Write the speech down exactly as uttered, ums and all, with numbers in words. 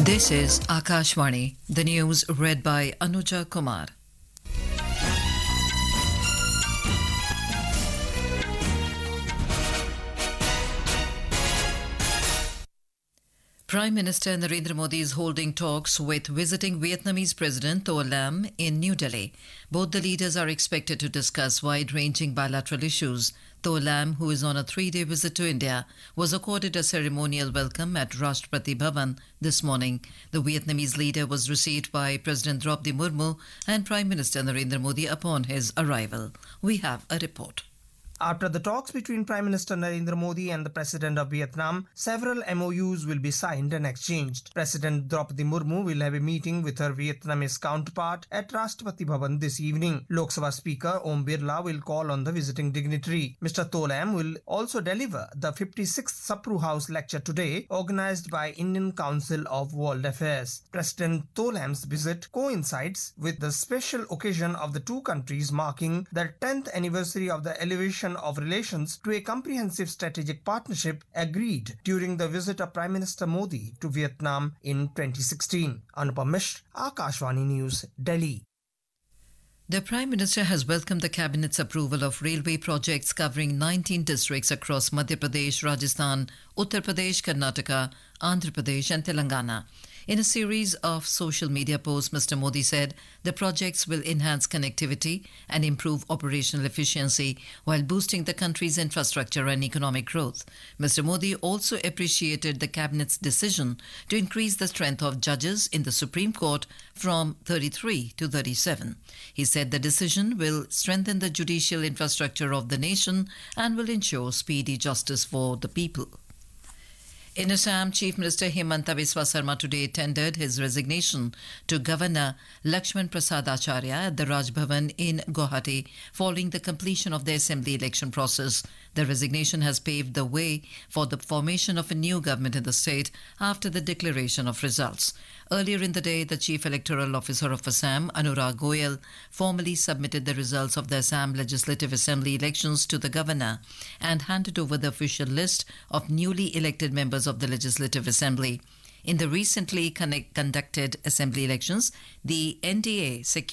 This is Akashvani, the news read by Anuja Kumar. Prime Minister Narendra Modi is holding talks with visiting Vietnamese President Tho Lam in New Delhi. Both the leaders are expected to discuss wide-ranging bilateral issues. Tho Lam, who is on a three-day visit to India, was accorded a ceremonial welcome at Rashtrapati Bhavan this morning. The Vietnamese leader was received by President Draupadi Murmu and Prime Minister Narendra Modi upon his arrival. We have a report. After the talks between Prime Minister Narendra Modi and the President of Vietnam, several M O Us will be signed and exchanged. President Draupadi Murmu will have a meeting with her Vietnamese counterpart at Rashtrapati Bhavan this evening. Lok Sabha Speaker Om Birla will call on the visiting dignitary. Mister Tho Lam will also deliver the fifty-sixth Sapru House lecture today, organized by Indian Council of World Affairs. President Tho Lam's visit coincides with the special occasion of the two countries marking the tenth anniversary of the elevation of relations to a comprehensive strategic partnership agreed during the visit of Prime Minister Modi to Vietnam in twenty sixteen. Anupam Mishra, Akashvani News, Delhi. The Prime Minister has welcomed the Cabinet's approval of railway projects covering nineteen districts across Madhya Pradesh, Rajasthan, Uttar Pradesh, Karnataka, Andhra Pradesh and Telangana. In a series of social media posts, Mister Modi said the projects will enhance connectivity and improve operational efficiency while boosting the country's infrastructure and economic growth. Mister Modi also appreciated the Cabinet's decision to increase the strength of judges in the Supreme Court from thirty-three to thirty-seven. He said the decision will strengthen the judicial infrastructure of the nation and will ensure speedy justice for the people. In Assam, Chief Minister Himanta Biswa Sarma today tendered his resignation to Governor Lakshman Prasad Acharya at the Raj Bhavan in Guwahati following the completion of the assembly election process. The resignation has paved the way for the formation of a new government in the state after the declaration of results. Earlier in the day, the Chief Electoral Officer of Assam, Anurag Goyal, formally submitted the results of the Assam Legislative Assembly elections to the Governor and handed over the official list of newly elected members of the Legislative Assembly. In the recently conducted Assembly elections, the N D A secured